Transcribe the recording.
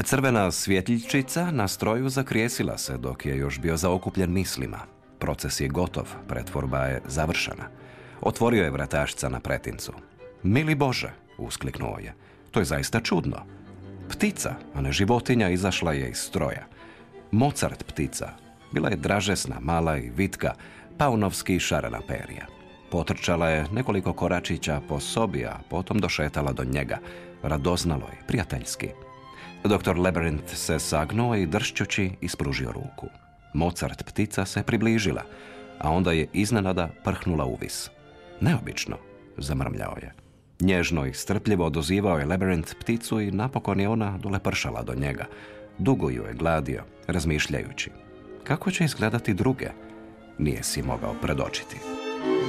Crvena svjetljičica na stroju zakrijesila se dok je još bio zaokupljen mislima. Proces je gotov, pretvorba je završena. Otvorio je vratašca na pretincu. Mili Bože, uskliknuo je. To je zaista čudno. Ptica, a ne životinja, izašla je iz stroja. Mozart ptica. Bila je dražesna, mala i vitka, paunovski šarena perja. Potrčala je nekoliko koračića po sobi, a potom došetala do njega, radoznalo i prijateljski. Doktor Labyrinth se sagnuo i dršćući ispružio ruku. Mozart ptica se približila, a onda je iznenada prhnula uvis. Neobično, zamrmljao je. Nježno i strpljivo odozivao je Labyrinth pticu i napokon je ona dolepršala do njega. Dugo ju je gladio, razmišljajući. Kako će izgledati druge? Nije si mogao predočiti.